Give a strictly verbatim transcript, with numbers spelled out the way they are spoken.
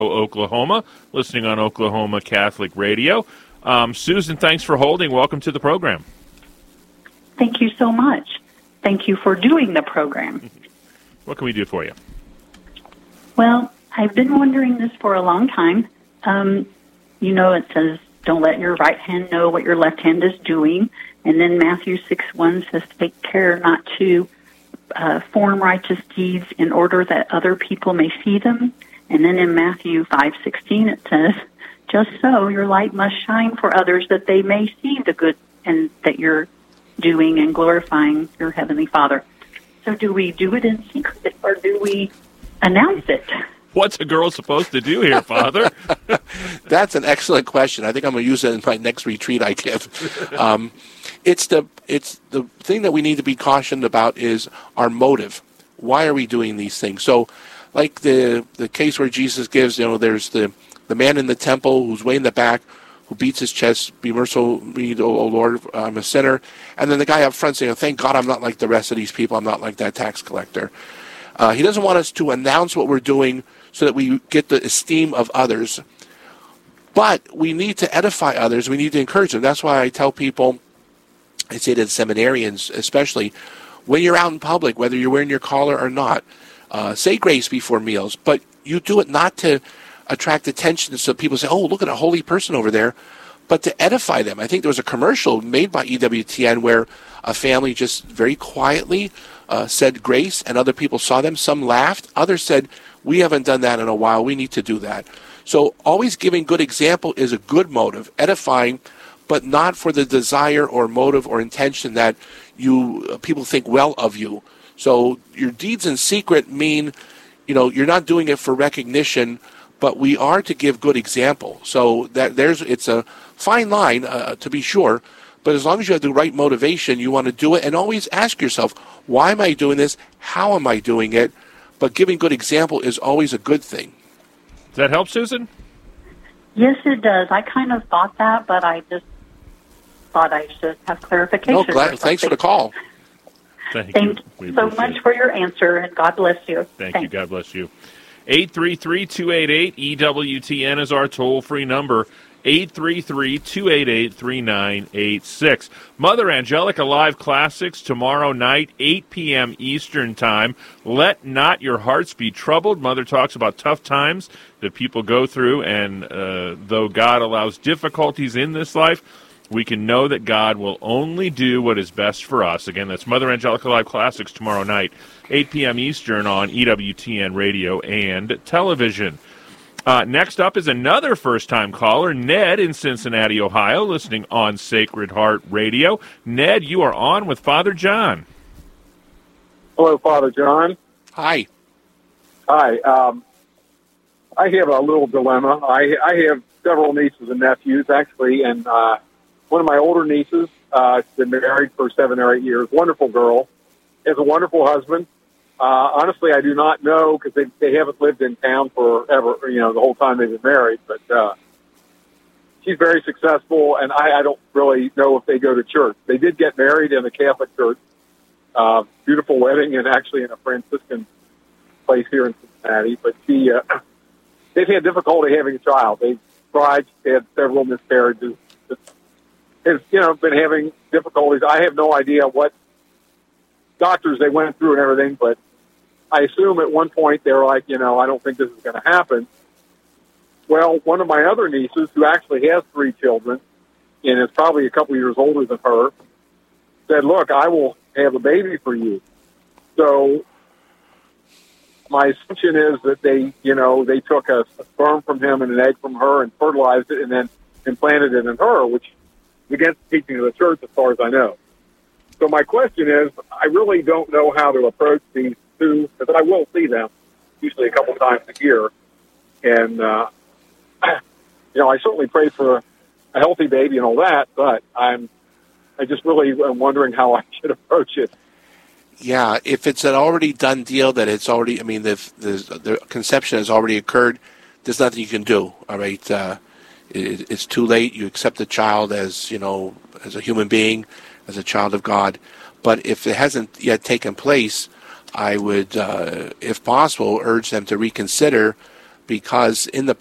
Oklahoma, listening on Oklahoma Catholic Radio. Um, Susan, thanks for holding. Welcome to the program. Thank you so much. Thank you for doing the program. What can we do for you? Well, I've been wondering this for a long time. Um, you know, it says, don't let your right hand know what your left hand is doing. And then Matthew six one says, take care not to uh, form righteous deeds in order that other people may see them. And then in Matthew five sixteen, it says, just so your light must shine for others that they may see the good and that you're doing and glorifying your Heavenly Father. So do we do it in secret or do we announce it? What's a girl supposed to do here, Father? That's an excellent question. I think I'm going to use it in my next retreat I give. Um, it's the it's the thing that we need to be cautioned about is our motive. Why are we doing these things? So, like the the case where Jesus gives, you know, there's the, the man in the temple who's way in the back, who beats his chest, be merciful to me, O Lord, I'm a sinner. And then the guy up front saying, thank God I'm not like the rest of these people. I'm not like that tax collector. Uh, he doesn't want us to announce what we're doing so that we get the esteem of others. But we need to edify others. We need to encourage them. That's why I tell people, I say to the seminarians especially, when you're out in public, whether you're wearing your collar or not, uh, say grace before meals. But you do it not to attract attention so people say, oh, look at a holy person over there, but to edify them. I think there was a commercial made by E W T N where a family just very quietly uh, said grace, and other people saw them. Some laughed. Others said, we haven't done that in a while. We need to do that. So always giving good example is a good motive, edifying, but not for the desire or motive or intention that you uh, people think well of you. So your deeds in secret mean, you know, you're not doing it for recognition, but we are to give good example. So that there's it's a fine line, uh, to be sure, but as long as you have the right motivation, you want to do it, and always ask yourself, why am I doing this? How am I doing it? But giving good example is always a good thing. Does that help, Susan? Yes, it does. I kind of thought that, but I just thought I should have clarification. No, glad, thanks for the call. Thank, Thank you, you so much it. for your answer, and God bless you. Thank Thanks. you. God bless you. eight three three, two eight eight, E W T N is our toll-free number. eight three three, two eight eight, three nine eight six. Mother Angelica Live Classics tomorrow night, eight p.m. Eastern Time. Let not your hearts be troubled. Mother talks about tough times that people go through, and uh, though God allows difficulties in this life, we can know that God will only do what is best for us. Again, that's Mother Angelica Live Classics tomorrow night, eight p.m. Eastern on E W T N Radio and television. Uh, next up is another first-time caller, Ned in Cincinnati, Ohio, listening on Sacred Heart Radio. Ned, you are on with Father John. Hello, Father John. Hi. Hi. Um, I have a little dilemma. I, I have several nieces and nephews, actually, and uh, one of my older nieces uh, has been married for seven or eight years. Wonderful girl. Has a wonderful husband. Uh, honestly, I do not know because they, they haven't lived in town forever, you know, the whole time they've been married. But uh, she's very successful, and I, I don't really know if they go to church. They did get married in a Catholic church. Uh, beautiful wedding, and actually in a Franciscan place here in Cincinnati. But she, uh, they've had difficulty having a child. They've tried, they had several miscarriages. Has, you know, been having difficulties. I have no idea what doctors they went through and everything, but I assume at one point they were like, you know, I don't think this is going to happen. Well, one of my other nieces, who actually has three children and is probably a couple years older than her, said, look, I will have a baby for you. So my assumption is that they, you know, they took a, a sperm from him and an egg from her and fertilized it and then implanted it in her, which is against the teaching of the church as far as I know. So my question is, I really don't know how to approach these two, because I will see them usually a couple times a year. And, uh, you know, I certainly pray for a, a healthy baby and all that, but I'm, I just really am wondering how I should approach it. Yeah, if it's an already done deal that it's already, I mean, the, the, the conception has already occurred, there's nothing you can do, all right? Uh, it, it's too late. You accept the child as, you know, as a human being, as a child of God. But if it hasn't yet taken place, I would, uh, if possible, urge them to reconsider because in the